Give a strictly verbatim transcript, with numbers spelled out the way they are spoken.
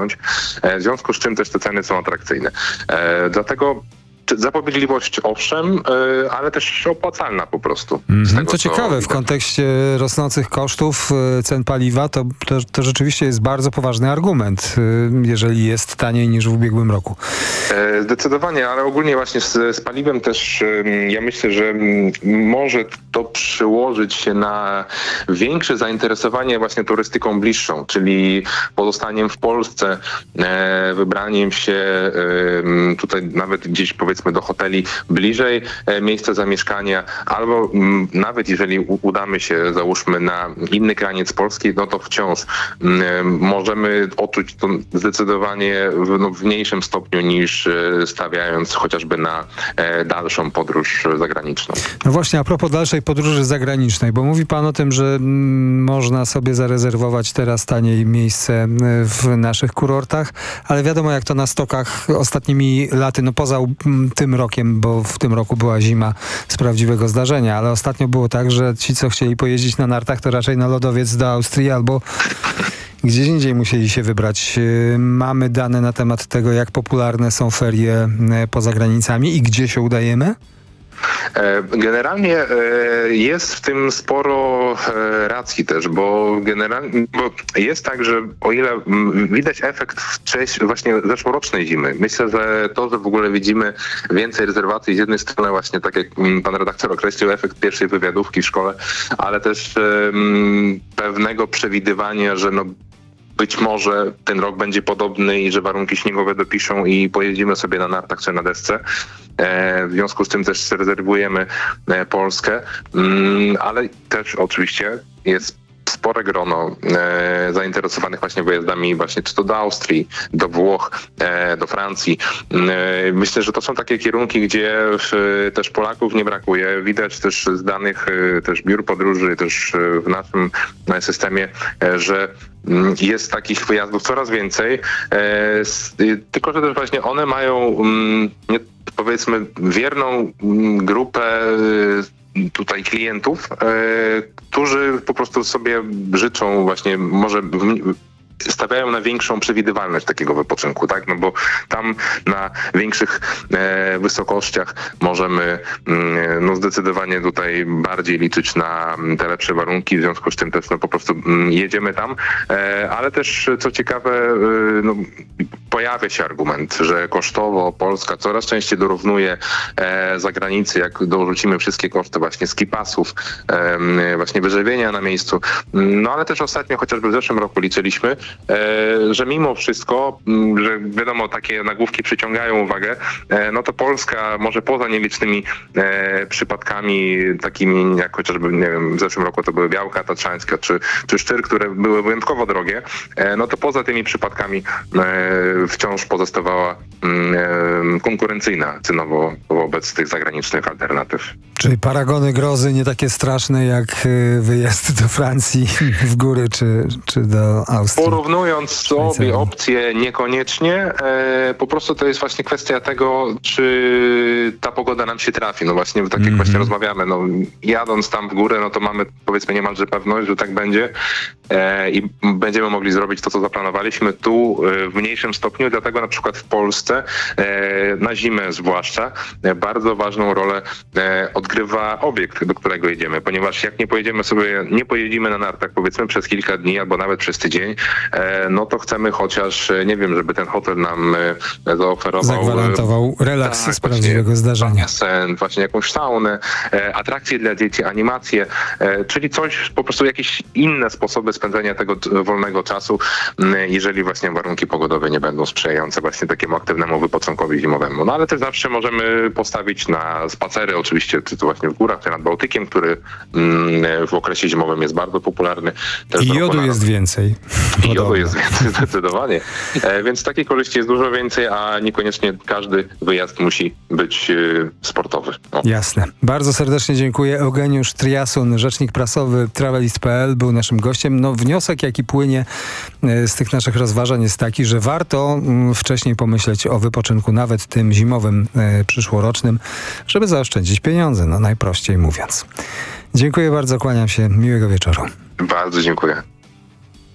płynąć, w związku z czym też te ceny są atrakcyjne. Dlatego zapobiegliwość owszem, ale też opłacalna po prostu. Mm-hmm. Tego, to ciekawe, co... w kontekście rosnących kosztów cen paliwa, to, to, to rzeczywiście jest bardzo poważny argument, jeżeli jest taniej niż w ubiegłym roku. Zdecydowanie, ale ogólnie właśnie z, z paliwem też ja myślę, że może to przełożyć się na większe zainteresowanie właśnie turystyką bliższą, czyli pozostaniem w Polsce, wybraniem się tutaj nawet gdzieś powiedzmy do hoteli bliżej miejsca zamieszkania, albo m, nawet jeżeli u, udamy się, załóżmy, na inny kraniec Polski, no to wciąż m, możemy odczuć to zdecydowanie w, no, w mniejszym stopniu niż e, stawiając chociażby na e, dalszą podróż zagraniczną. No właśnie, a propos dalszej podróży zagranicznej, bo mówi pan o tym, że m, można sobie zarezerwować teraz taniej miejsce w naszych kurortach, ale wiadomo jak to na stokach ostatnimi laty, no poza tym rokiem, bo w tym roku była zima z prawdziwego zdarzenia, ale ostatnio było tak, że ci, co chcieli pojeździć na nartach, to raczej na lodowiec do Austrii albo gdzieś indziej musieli się wybrać. Mamy dane na temat tego, jak popularne są ferie poza granicami i gdzie się udajemy? Generalnie jest w tym sporo racji też, bo generalnie bo jest tak, że o ile widać efekt wcześniej, właśnie zeszłorocznej zimy, myślę, że to, że w ogóle widzimy więcej rezerwacji z jednej strony właśnie tak jak pan redaktor określił, efekt pierwszej wywiadówki w szkole, ale też um, pewnego przewidywania, że no być może ten rok będzie podobny i że warunki śniegowe dopiszą i pojedziemy sobie na nartach czy na desce. W związku z tym też rezerwujemy Polskę, ale też oczywiście jest spore grono e, zainteresowanych właśnie wyjazdami właśnie czy to do Austrii, do Włoch, e, do Francji. E, myślę, że to są takie kierunki, gdzie e, też Polaków nie brakuje. Widać też z danych e, też biur podróży, też e, w naszym e, systemie, e, że m, jest takich wyjazdów coraz więcej, e, s, e, tylko że też właśnie one mają m, nie, powiedzmy wierną m, grupę e, tutaj klientów, e, którzy po prostu sobie życzą właśnie, może w, stawiają na większą przewidywalność takiego wypoczynku, tak? No bo tam na większych e, wysokościach możemy e, no zdecydowanie tutaj bardziej liczyć na te lepsze warunki, w związku z tym też no po prostu m, jedziemy tam, e, ale też co ciekawe, e, no, pojawia się argument, że kosztowo Polska coraz częściej dorównuje e, zagranicy, jak dorzucimy wszystkie koszty właśnie skipasów, e, właśnie wyżywienia na miejscu. No ale też ostatnio, chociażby w zeszłym roku liczyliśmy, e, że mimo wszystko, m, że wiadomo, takie nagłówki przyciągają uwagę, e, no to Polska może poza nielicznymi e, przypadkami takimi jak chociażby, nie wiem, w zeszłym roku to były Białka Tatrzańska czy, czy Sztyr, które były wyjątkowo drogie, e, no to poza tymi przypadkami e, wciąż pozostawała mm, konkurencyjna cenowo wobec tych zagranicznych alternatyw. Czyli paragony grozy nie takie straszne jak wyjazd do Francji w góry czy, czy do Austrii? Porównując sobie opcje niekoniecznie, e, po prostu to jest właśnie kwestia tego, czy ta pogoda nam się trafi. No właśnie, tak jak mm-hmm. właśnie rozmawiamy, no jadąc tam w górę, no to mamy powiedzmy niemalże pewność, że tak będzie e, i będziemy mogli zrobić to, co zaplanowaliśmy. Tu e, w mniejszym stopniu, dlatego na przykład w Polsce e, na zimę zwłaszcza e, bardzo ważną rolę e, odgrywa obiekt, do którego jedziemy, ponieważ jak nie pojedziemy sobie, nie pojedziemy na nartach powiedzmy przez kilka dni albo nawet przez tydzień, e, no to chcemy chociaż, nie wiem, żeby ten hotel nam e, zaoferował... Zagwarantował relaks tak, z prawdziwego zdarzenia. Sen, właśnie jakąś saunę, e, atrakcje dla dzieci, animacje, e, czyli coś, po prostu jakieś inne sposoby spędzenia tego t- wolnego czasu, m, jeżeli właśnie warunki pogodowe nie będą sprzyjające właśnie takiemu aktywnemu wypoczynkowi zimowemu. No ale też zawsze możemy postawić na spacery, oczywiście, czy to właśnie w górach, czy nad Bałtykiem, który mm, w okresie zimowym jest bardzo popularny. Też I jodu jest więcej. I jodu jest więcej, zdecydowanie. E, więc takiej korzyści jest dużo więcej, a niekoniecznie każdy wyjazd musi być e, sportowy. O. Jasne. Bardzo serdecznie dziękuję. Eugeniusz Triasun, rzecznik prasowy Travelist kropka p l był naszym gościem. No wniosek, jaki płynie z tych naszych rozważań jest taki, że warto wcześniej pomyśleć o wypoczynku, nawet tym zimowym, e, przyszłorocznym, żeby zaoszczędzić pieniądze, no najprościej mówiąc. Dziękuję bardzo, kłaniam się. Miłego wieczoru. Bardzo dziękuję.